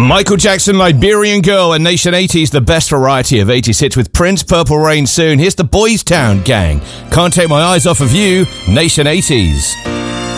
Michael Jackson, Liberian Girl, and Nation 80s, the best variety of 80s hits with Prince, Purple Rain soon. Here's the Boys Town Gang. Can't Take My Eyes Off of You, Nation 80s.